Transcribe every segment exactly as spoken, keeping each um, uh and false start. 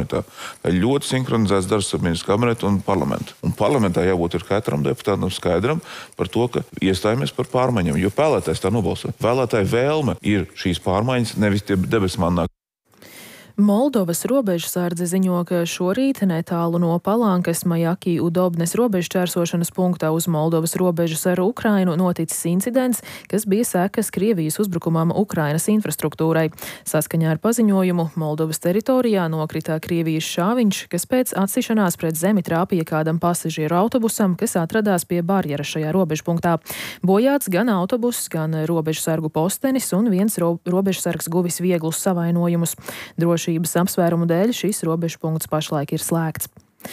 kabinetā. Tā ir ļoti sinhronizēts darbs ar ministru kabinetu un parlamentu. Un parlamentā jābūt ir katram deputātam skaidram par to, ka iestājamies par pārmaiņām, jo vēlētājs tā nobalso. Vēlētāja vēlme ir šīs pārmaiņas, nevis tie debesu mannā. Moldovas robežsardze ziņo, ka šorīt netālu no Palankas Majaki Udobnes robežu čērsošanas punktā uz Moldovas robežas ar Ukrainu noticis incidents, kas bija sekas Krievijas uzbrukumam Ukrainas infrastruktūrai. Saskaņā ar paziņojumu Moldovas teritorijā nokritā Krievijas šāviņš, kas pēc atsišanās pret zemi trāpīja kādam pasažieru autobusam, kas atradās pie barjera šajā robežpunktā. Bojāts gan autobuss, gan robežsargu postenis un viens ro robežsargs guvis vieglus savainojumus. Droši Drošības apsvērumu dēļ šis robežpunkts pašlaik ir slēgts.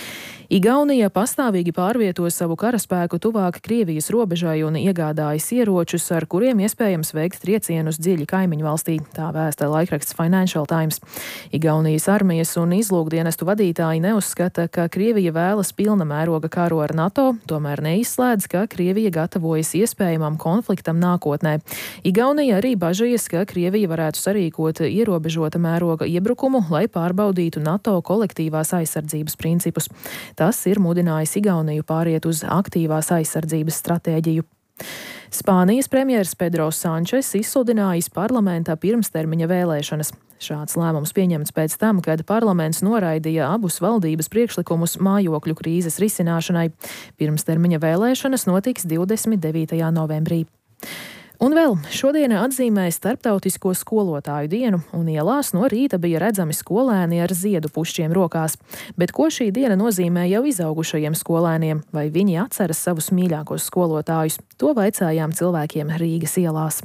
Igaunija pastāvīgi pārvieto savu karaspēku tuvāk Krievijas robežai un iegādājas ieročus, ar kuriem iespējams veikt triecienus dziļi kaimiņu valstī, tā vēsta laikraksts Financial Times. Igaunijas armijas un izlūkdienestu vadītāji neuzskata, ka Krievija vēlas pilna mēroga karu ar NATO, tomēr neizslēdz, ka Krievija gatavojas iespējamam konfliktam nākotnē. Igaunija arī bažījas, ka Krievija varētu sarīkot ierobežota mēroga iebrukumu, lai pārbaudītu NATO kolektīvās aizsardzības principus. Tas ir mudinājis Igauniju pāriet uz aktīvās aizsardzības stratēģiju. Spānijas premjers Pedro Sančes izsludinājis parlamentā pirmstermiņa vēlēšanas. Šāds lēmums pieņemts pēc tam, kad parlaments noraidīja abus valdības priekšlikumus mājokļu krīzes risināšanai. Pirmstermiņa vēlēšanas notiks divdesmit devītajā novembrī. Un vēl šodiena atzīmē Starptautisko skolotāju dienu, un ielās no rīta bija redzami skolēni ar ziedu pušķiem rokās. Bet ko šī diena nozīmē jau izaugušajiem skolēniem, vai viņi atceras savus mīļākos skolotājus? To vaicājām cilvēkiem Rīgas ielās.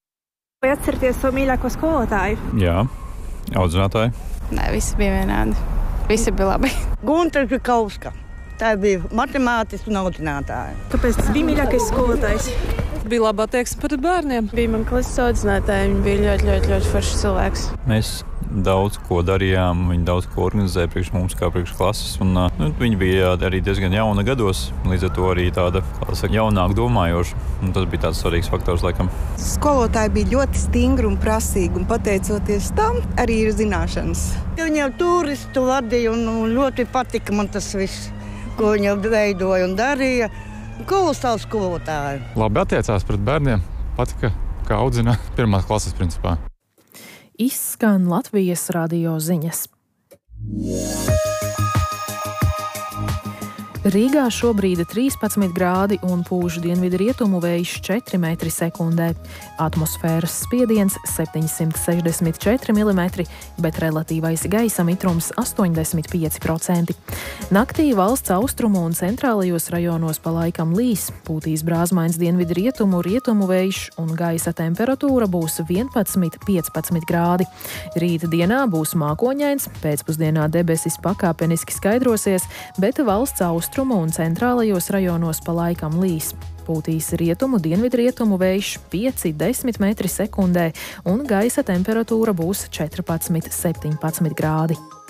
Vai atcerieties savu mīļāko skolotāju? Jā, audzinātāji. Nē, visi bija vienādi. Visi bija labi. Gunta Žukauska. Tā bija matemātiska un audzinātāja. Kāpēc tas bija mīļākais skolotājs? Bija labā attieksme pret bērniem. Bija man klases audzinātāji, viņi bija ļoti, ļoti, ļoti foršs cilvēks. Mēs daudz ko darījām, viņi daudz ko organizēja priekš mums kā priekš klases, un nu, viņi bija arī diezgan jauna gados, līdz ar to arī tāda, kā saka, jaunāk domājoša, un tas bija tāds svarīgs faktors, laikam. Skolotāji bija ļoti stingri un prasīgi, un pateicoties tam arī ir zināšanas. Viņa jau turistu vadīja, un ļoti patika man tas viss, ko viņa veidoja un darīja. Kolosāls skolotāji. Labi attiecās pret bērniem, patika, kā audzina pirmās klases principā. Izskan Latvijas radio ziņas. Rīgā šobrīd ir trīspadsmit grādi un pūš dienvidu rietumu vējš četri metri sekundē. Atmosfēras spiediens septiņsimt sešdesmit četri milimetri, bet relatīvais gaisa mitrums astoņdesmit pieci procenti. Naktī valsts austrumu un centrālajos rajonos pa laikam līs, pūtīs brāzmains dienvidu rietumu rietumu vējš un gaisa temperatūra būs vienpadsmit līdz piecpadsmit grādi. Rīta dienā būs mākoņains, pēcpusdienā debesis pakāpeniski skaidrosies, bet valsts austrumu un centrālajos rajonos pa laikam līs. Pūtīs rietumu, dienvidrietumu vējš pieci līdz desmit metri sekundē un gaisa temperatūra būs četrpadsmit līdz septiņpadsmit grādi.